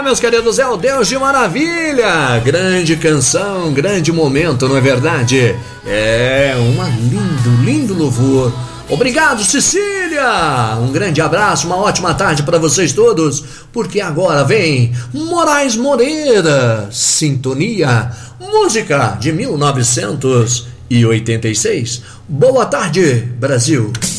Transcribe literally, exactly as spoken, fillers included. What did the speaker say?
meus queridos, é o Deus de Maravilha. Grande canção, grande momento, não é verdade? É um lindo, lindo louvor. Obrigado, Cecília! Um grande abraço, uma ótima tarde para vocês todos, porque agora vem Moraes Moreira, Sintonia, música de mil novecentos e oitenta e seis. Boa tarde, Brasil!